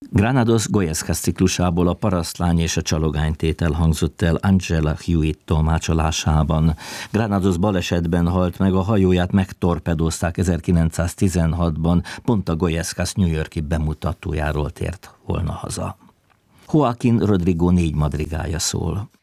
Granados Goyescas ciklusából a Parasztlány és a Csalogány tétel hangzott el Angela Hewitt tolmácsolásában. Granados balesetben halt meg, a hajóját megtorpedózták 1916-ban, pont a Goyescas New York-i bemutatójáról tért volna haza. Joaquín Rodrigo 4 madrigája szól.